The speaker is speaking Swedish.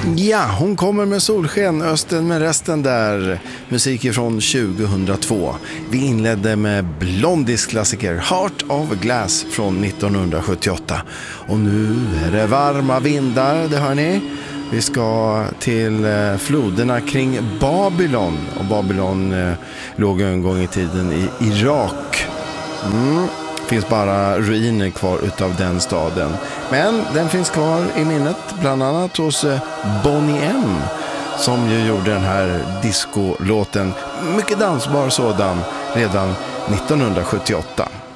Ja, hon kommer med solsken, Östen med resten där. Musik från 2002. Vi inledde med Blondies klassiker Heart of Glass från 1978. Och nu är det varma vindar, det hör ni. Vi ska till floderna kring Babylon. Och Babylon låg en gång i tiden i Irak. Finns bara ruiner kvar utav den staden. Men den finns kvar i minnet, bland annat hos Bonnie M, som ju gjorde den här discolåten, mycket dansbar sådan, redan 1978.